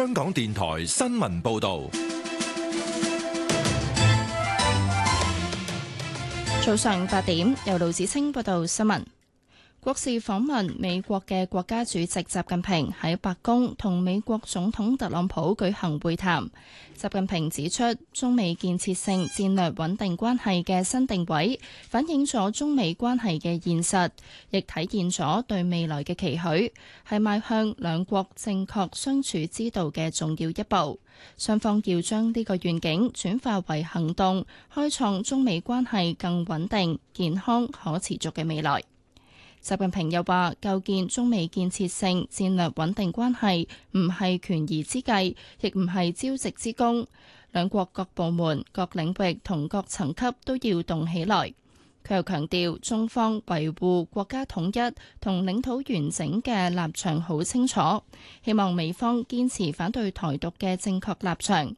香港電台新聞報道。 早上8點，由盧子清報道新聞。國事訪問美國嘅國家主席習近平喺白宮同美國總統特朗普舉行會談。習近平指出，中美建設性戰略穩定關係嘅新定位，反映咗中美關係嘅現實，亦體現咗對未來嘅期許，係邁向兩國正確相處之道嘅重要一步。雙方要將呢個願景轉化為行動，開創中美關係更穩定、健康、可持續嘅未來。習近平又話，構建中美建設性戰略穩定關係唔係權宜之計，亦唔係朝夕之功。兩國各部門、各領域同各層級都要動起來。佢又強調，中方維護國家統一同領土完整嘅立場好清楚，希望美方堅持反對台獨嘅正確立場，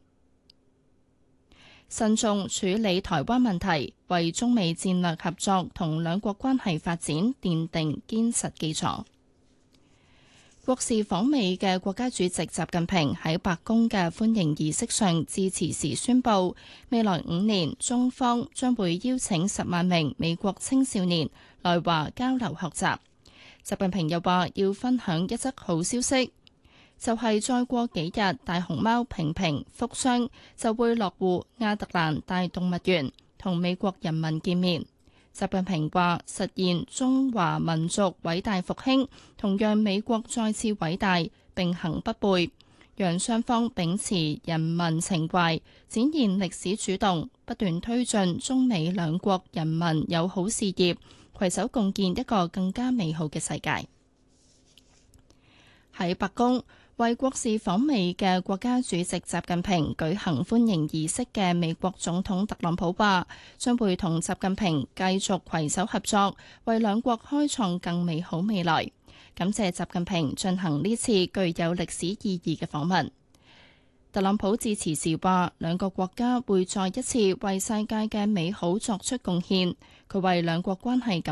慎重處理台灣問題，為中美戰略合作同兩國關係發展奠定堅實基礎。國事訪美嘅國家主席習近平喺白宮嘅歡迎儀式上致辭時宣布，未來5年中方將會邀請10萬名美國青少年來華交流學習。習近平又話要分享一則好消息，就係再過幾日，大熊貓平平福雙就會落戶亞特蘭大動物園，同美國人民見面。習近平話，實現中華民族偉大復興同讓美國再次偉大並行不悖，讓雙方秉持人民情懷，展現歷史主動，不斷推進中美兩國人民友好事業，攜手共建一個更加美好嘅世界。喺白宮為國事訪美嘅國家主席習近平舉行歡迎儀式嘅美國總統特朗普話，將會同習近平繼續攜手合作，為兩國開創更美好未來。感謝習近平進行呢次具有歷史意義嘅訪問。特朗普致辭時話，兩個國家會再一次為世界嘅美好作出貢獻。佢為兩國關係